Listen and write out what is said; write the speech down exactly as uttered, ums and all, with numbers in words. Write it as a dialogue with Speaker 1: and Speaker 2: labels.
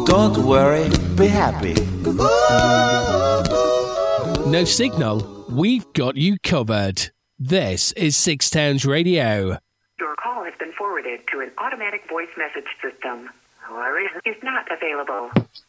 Speaker 1: Don't worry, be happy.
Speaker 2: No signal? We've got you covered. This is Six Towns Radio.
Speaker 3: Your call has been forwarded to an automatic voice message system. Who is not available.